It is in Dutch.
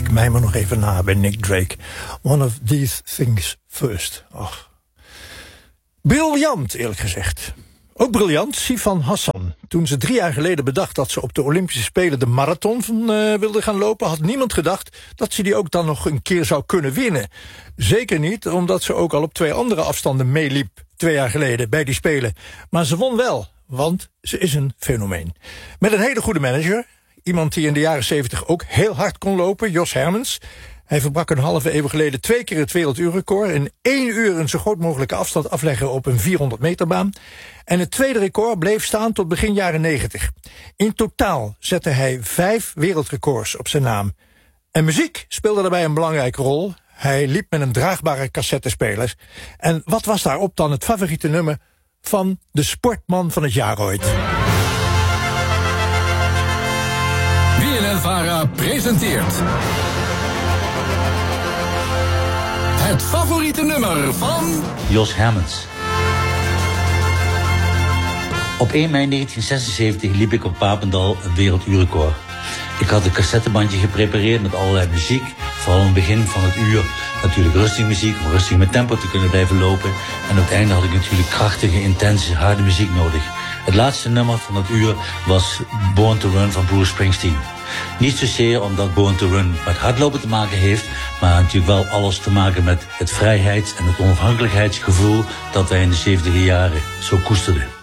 ik mij maar nog even na bij Nick Drake. One of these things first. Ach. Briljant, eerlijk gezegd. Ook briljant, Sifan Hassan. Toen ze 3 jaar geleden bedacht dat ze op de Olympische Spelen de marathon wilde gaan lopen, had niemand gedacht dat ze die ook dan nog een keer zou kunnen winnen. Zeker niet, omdat ze ook al op 2 andere afstanden meeliep 2 jaar geleden bij die Spelen. Maar ze won wel, want ze is een fenomeen. Met een hele goede manager, iemand die in de jaren 70 ook heel hard kon lopen, Jos Hermens. Hij verbrak een halve eeuw geleden 2 keer het werelduurrecord. In 1 uur een zo groot mogelijke afstand afleggen op een 400 meter baan. En het tweede record bleef staan tot begin jaren 90. In totaal zette hij 5 wereldrecords op zijn naam. En muziek speelde daarbij een belangrijke rol. Hij liep met een draagbare cassettespeler. En wat was daarop dan het favoriete nummer van de sportman van het jaar ooit? BNN-VARA presenteert het favoriete nummer van Jos Hermens. Op 1 mei 1976 liep ik op Papendal een werelduurrecord. Ik had een cassettebandje geprepareerd met allerlei muziek. Vooral in het begin van het uur natuurlijk rustige muziek, om rustig met tempo te kunnen blijven lopen. En op het einde had ik natuurlijk krachtige, intense, harde muziek nodig. Het laatste nummer van het uur was Born to Run van Bruce Springsteen. Niet zozeer omdat Born to Run met hardlopen te maken heeft, maar natuurlijk wel alles te maken met het vrijheids- en het onafhankelijkheidsgevoel dat wij in de 70e jaren zo koesterden.